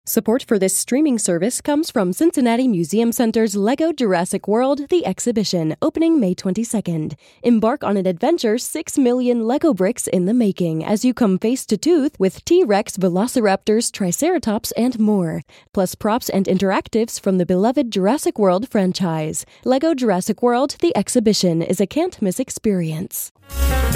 Support for this streaming service comes from Cincinnati Museum Center's Lego Jurassic World: The Exhibition, opening May 22nd. Embark on an adventure 6 million Lego bricks in the making as you come face to tooth with T-Rex, Velociraptors, Triceratops, and more. Plus props and interactives from the beloved Jurassic World franchise. Lego Jurassic World: The Exhibition is a can't-miss experience.